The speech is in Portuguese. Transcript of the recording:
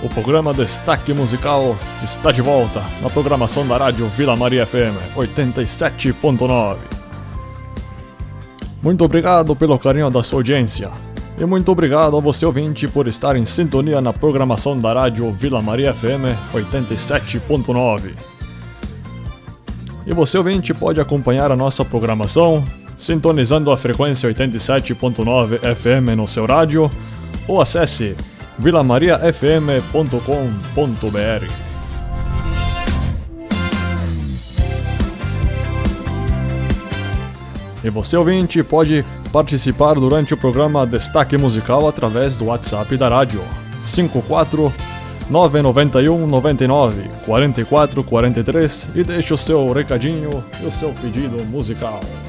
O programa Destaque Musical está de volta na programação da rádio Vila Maria FM 87.9. Muito obrigado pelo carinho da sua audiência e muito obrigado a você ouvinte por estar em sintonia na programação da rádio Vila Maria FM 87.9. E você ouvinte pode acompanhar a nossa programação sintonizando a frequência 87.9 FM no seu rádio ou acesse vilamariafm.com.br. E você ouvinte pode participar durante o programa Destaque Musical através do WhatsApp da rádio 54 991 99 44 43 e deixe o seu recadinho e o seu pedido musical.